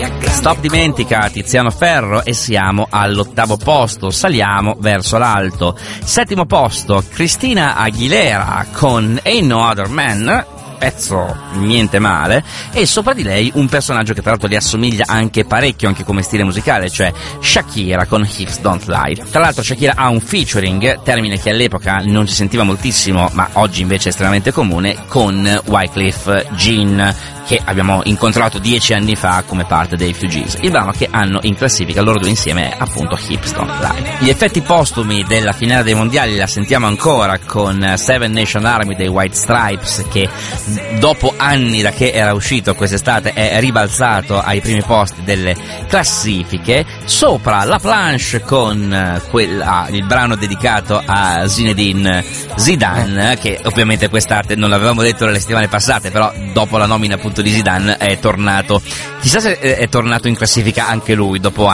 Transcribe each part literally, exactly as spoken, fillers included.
Stop dimentica Tiziano Ferro e siamo all'ottavo posto, saliamo verso l'alto. Settimo posto, Christina Aguilera con Ain't No Other Man, pezzo niente male, e sopra di lei un personaggio che tra l'altro le assomiglia anche parecchio, anche come stile musicale, cioè Shakira con Hips Don't Lie. Tra l'altro Shakira ha un featuring, termine che all'epoca non si sentiva moltissimo ma oggi invece è estremamente comune, con Wyclef Jean, che abbiamo incontrato dieci anni fa come parte dei Fugees. Il brano che hanno in classifica loro due insieme è appunto Hips Don't Lie. Gli effetti postumi della finale dei mondiali la sentiamo ancora con Seven Nation Army dei White Stripes, che dopo anni da che era uscito quest'estate è ribalzato ai primi posti delle classifiche. Sopra La Planche con quella, il brano dedicato a Zinedine Zidane, che ovviamente quest'estate non l'avevamo detto nelle settimane passate, però dopo la nomina appunto di Zidane è tornato, chissà se è tornato in classifica anche lui dopo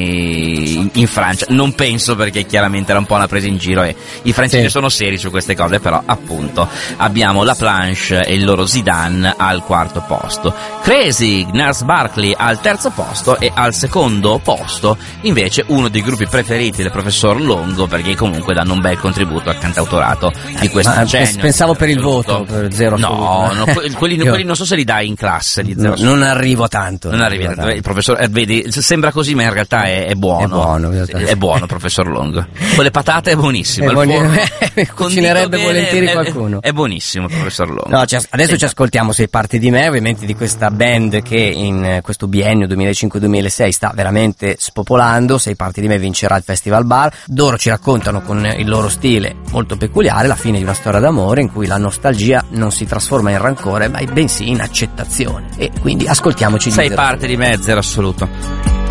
anni in Francia. Non penso, perché chiaramente era un po' una presa in giro e i francesi sì. sono seri su queste cose, però appunto abbiamo La Planche e il loro Zidane al quarto posto, Crazy Nurse Barkley al terzo posto, e al secondo posto invece uno dei gruppi preferiti del professor Longo, perché comunque danno un bel contributo al cantautorato di questo Ma genio. Pensavo per il voto, per zero no, no, quelli, quelli non so se li dai in classe di zero. No, non arrivo tanto. Non arrivi tanto. Il professor, eh, vedi, sembra così, ma in realtà è, è buono. È buono, è buono, professor Longo. Con le patate è buonissimo. È buoni... Cucinerebbe bene, volentieri è, qualcuno. È, è buonissimo, professor Longo. No, ci, adesso ci ascoltiamo Sei parti di me, ovviamente di questa band che in questo biennio duemilacinque duemilasei sta veramente spopolando. Sei parti di me vincerà il Festival Bar. Loro ci raccontano con il loro stile molto peculiare la fine di una storia d'amore in cui la nostalgia non si trasforma in rancore, ma bensì in accettazione. E quindi ascoltiamoci. Sei parte di me, zero assoluto.